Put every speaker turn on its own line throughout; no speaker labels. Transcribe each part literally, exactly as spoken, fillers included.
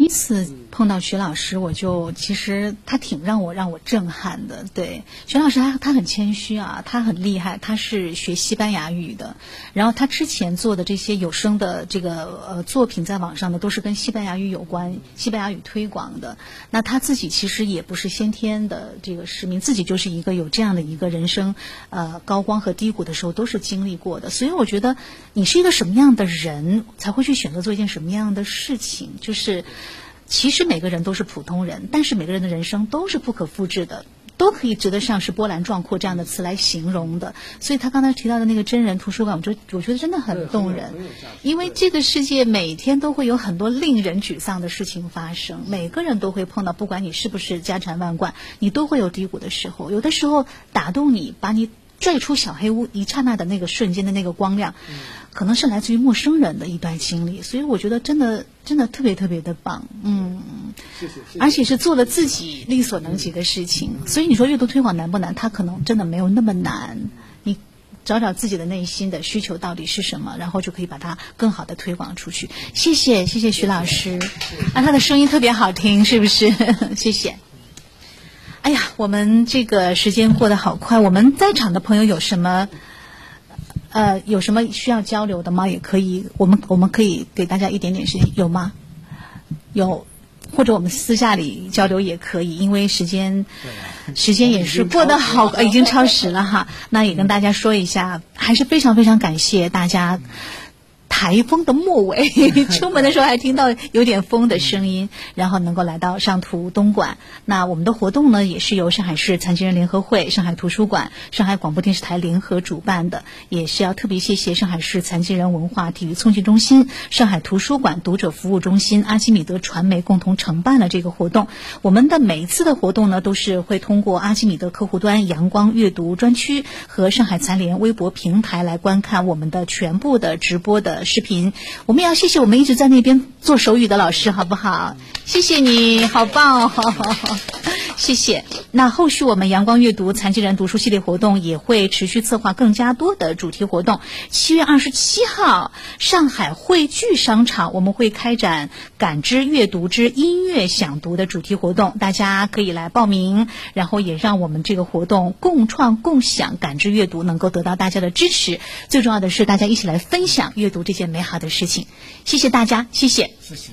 一次碰到徐老师，我就其实他挺让我让我震撼的。对，徐老师他他很谦虚啊，他很厉害，他是学西班牙语的，然后他之前做的这些有声的这个呃作品在网上呢，都是跟西班牙语有关，西班牙语推广的。那他自己其实也不是先天的这个使命，自己就是一个有这样的一个人生呃高光和低谷的时候都是经历过的。所以我觉得你是一个什么样的人，才会去选择做一件什么样的事情，就是其实每个人都是普通人，但是每个人的人生都是不可复制的，都可以值得上是波澜壮阔这样的词来形容的。所以他刚才提到的那个真人图书馆，我觉得我觉得真的很动人，因为这个世界每天都会有很多令人沮丧的事情发生，每个人都会碰到，不管你是不是家产万贯，你都会有低谷的时候，有的时候打动你，把你拽出小黑屋一刹那的那个瞬间的那个光亮，可能是来自于陌生人的一段经历，所以我觉得真的真的特别特别的棒，嗯，
谢谢，谢谢，
而且是做了自己力所能及的事情，所以你说阅读推广难不难？它可能真的没有那么难，你找找自己的内心的需求到底是什么，然后就可以把它更好的推广出去。谢谢，谢谢徐老师，啊，他的声音特别好听，是不是？谢谢。哎呀，我们这个时间过得好快，我们在场的朋友有什么呃有什么需要交流的吗？也可以，我们我们可以给大家一点点时间，有吗？有，或者我们私下里交流也可以，因为时间时间也是过得好，呃已经超时了哈。那也跟大家说一下，还是非常非常感谢大家。台风的末尾，出门的时候还听到有点风的声音，然后能够来到上图东莞。那我们的活动呢，也是由上海市残疾人联合会、上海图书馆、上海广播电视台联合主办的，也是要特别谢谢上海市残疾人文化体育促进中心、上海图书馆读者服务中心、阿基米德传媒共同承办了这个活动。我们的每一次的活动呢，都是会通过阿基米德客户端阳光阅读专区和上海残联微博平台来观看我们的全部的直播的视频。我们也要谢谢我们一直在那边做手语的老师，好不好？谢谢你，好棒哦，谢谢。那后续我们阳光阅读残疾人读书系列活动也会持续策划更加多的主题活动。七月二十七号，上海汇聚商场我们会开展感知阅读之音乐享读的主题活动，大家可以来报名，然后也让我们这个活动共创共享感知阅读能够得到大家的支持。最重要的是大家一起来分享阅读这件美好的事情。谢谢大家，谢谢，
谢谢。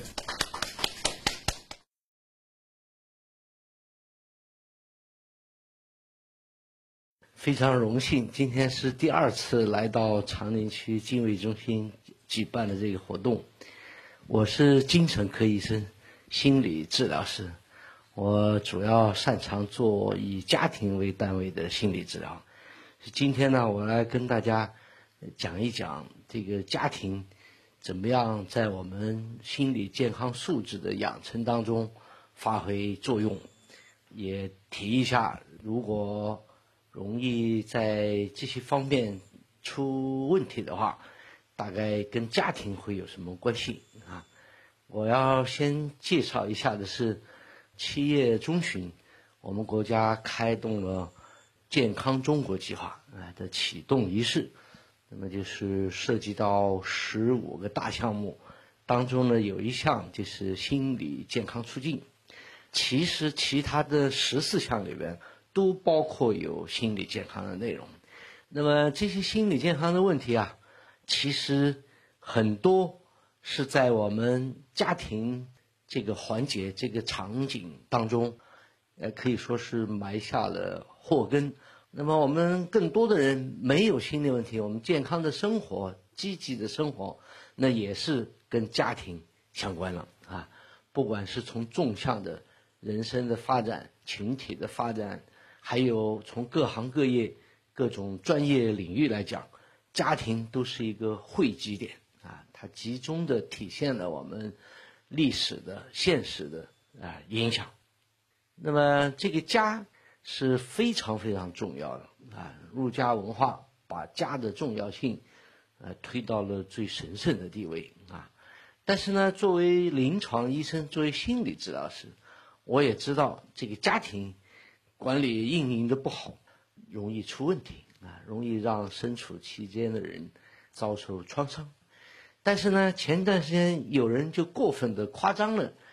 非常荣幸，今天是第二次来到长宁区经纬中心举办的这个活动。我是精神科医生，心理治疗师，我主要擅长做以家庭为单位的心理治疗。今天呢，我来跟大家讲一讲这个家庭怎么样在我们心理健康素质的养成当中发挥作用，也提一下如果容易在这些方面出问题的话，大概跟家庭会有什么关系啊？我要先介绍一下的是，七月中旬，我们国家开动了健康中国计划啊的启动仪式，那么就是涉及到十五个大项目，当中呢有一项就是心理健康促进，其实其他的十四项里边都包括有心理健康的内容。那么这些心理健康的问题啊，其实很多是在我们家庭这个环节这个场景当中，呃，可以说是埋下了祸根。那么我们更多的人没有心理问题，我们健康的生活、积极的生活，那也是跟家庭相关了啊。不管是从纵向的人生的发展、群体的发展，还有从各行各业、各种专业领域来讲，家庭都是一个汇集点啊，它集中的体现了我们历史的、现实的啊影响。那么这个家是非常非常重要的啊，儒家文化把家的重要性呃推到了最神圣的地位啊。但是呢，作为临床医生，作为心理治疗师，我也知道这个家庭管理运营的不好，容易出问题啊，容易让身处其间的人遭受创伤。但是呢，前段时间有人就过分的夸张了，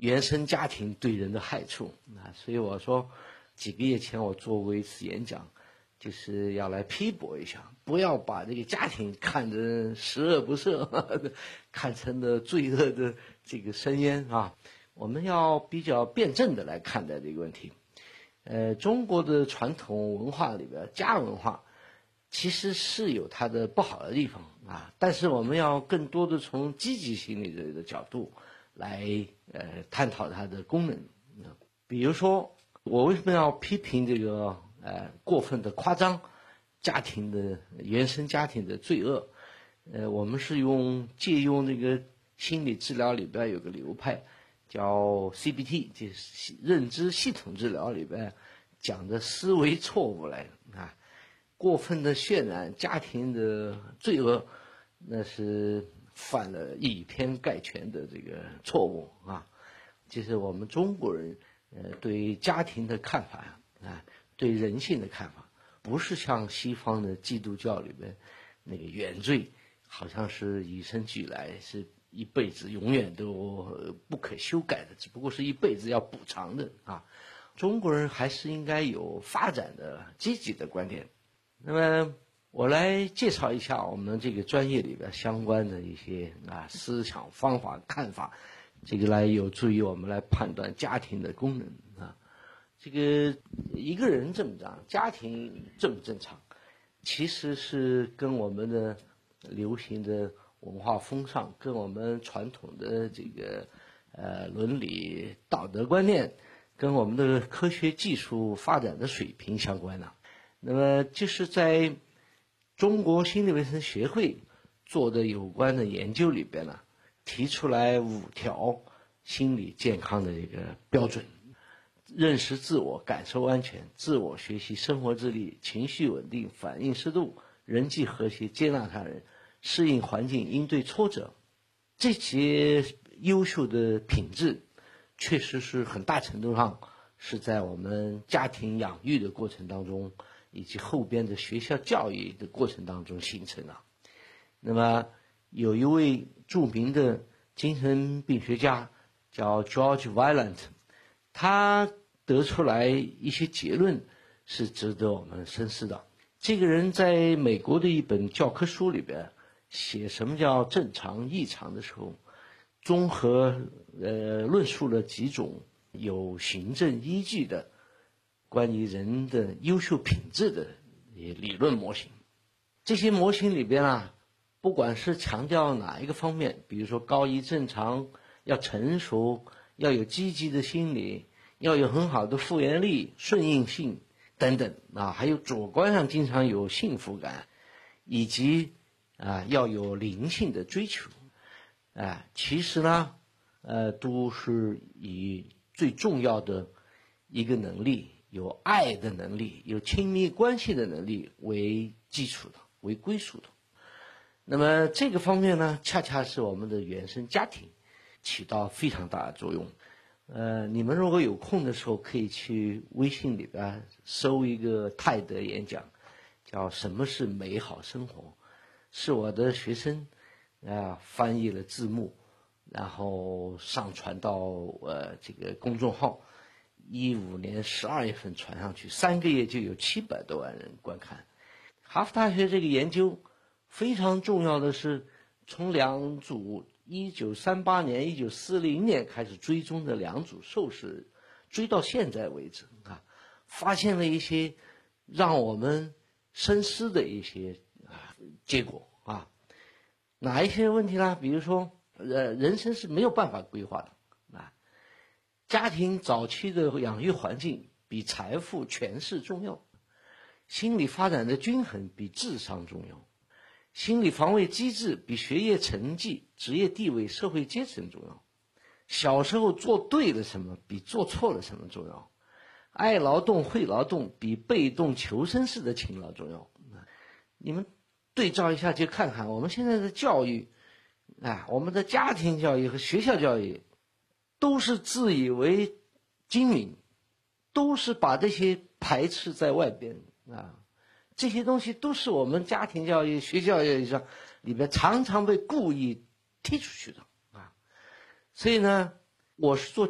原生家庭对人的害处啊。所以我说，几个月前我做过一次演讲，就是要来批驳一下，不要把这个家庭看得十恶不赦，呵呵看成了罪恶的这个深渊啊。我们要比较辩证的来看待这个问题。呃，中国的传统文化里边，家文化其实是有它的不好的地方啊，但是我们要更多的从积极心理学的角度来呃探讨它的功能。比如说，我为什么要批评这个呃过分的夸张家庭的原生家庭的罪恶？呃，我们是用借用这个心理治疗里边有个流派叫 C B T， 就是认知系统治疗里边讲的思维错误来啊。过分的渲染家庭的罪恶，那是犯了以偏概全的这个错误啊。这是我们中国人呃对家庭的看法啊，对人性的看法，不是像西方的基督教里边那个原罪，好像是与生俱来，是一辈子永远都不可修改的，只不过是一辈子要补偿的啊。中国人还是应该有发展的积极的观点。那么我来介绍一下我们这个专业里边相关的一些啊思想方法看法，这个来有助于我们来判断家庭的功能啊。这个一个人正不正常，家庭正不正常，其实是跟我们的流行的文化风尚，跟我们传统的这个呃伦理道德观念，跟我们的科学技术发展的水平相关的。那么就是在中国心理卫生协会做的有关的研究里边呢，提出来五条心理健康的一个标准：认识自我、感受安全、自我学习、生活自理、情绪稳定、反应适度、人际和谐、接纳他人、适应环境、应对挫折。这些优秀的品质确实是很大程度上是在我们家庭养育的过程当中，以及后边的学校教育的过程当中形成的。那么有一位著名的精神病学家叫 George Vaillant， 他得出来一些结论是值得我们深思的。这个人在美国的一本教科书里边写什么叫正常异常的时候，综合呃论述了几种有行政依据的关于人的优秀品质的理论模型。这些模型里边啊，不管是强调哪一个方面，比如说高于正常，要成熟，要有积极的心理，要有很好的复原力、顺应性等等啊，还有主观上经常有幸福感，以及啊要有灵性的追求啊，其实呢呃都是以最重要的一个能力，有爱的能力，有亲密关系的能力为基础的，为归属的。那么这个方面呢，恰恰是我们的原生家庭起到非常大的作用。呃，你们如果有空的时候，可以去微信里边搜一个泰德演讲，叫《什么是美好生活》，是我的学生啊翻译了字幕，然后上传到呃这个公众号。一五年十二月份传上去，三个月就有七百多万人观看。哈佛大学这个研究非常重要的是，从两组一九三八年、一九四零年开始追踪的两组受试，追到现在为止啊，发现了一些让我们深思的一些啊结果啊。哪一些问题呢？比如说，呃，人生是没有办法规划的啊。家庭早期的养育环境比财富、权势重要，心理发展的均衡比智商重要，心理防卫机制比学业成绩、职业地位、社会阶层重要，小时候做对了什么比做错了什么重要，爱劳动、会劳动比被动求生式的勤劳重要。你们对照一下，就看看我们现在的教育啊，我们的家庭教育和学校教育都是自以为精明，都是把这些排斥在外边啊。这些东西都是我们家庭教育、学校教育上里边常常被故意踢出去的啊。所以呢，我是做